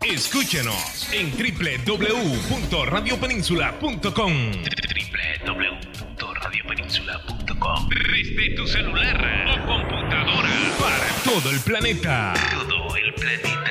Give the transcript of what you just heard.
Escúchenos en www.radiopeninsula.com. www.radiopeninsula.com. Desde tu celular o computadora para todo el planeta.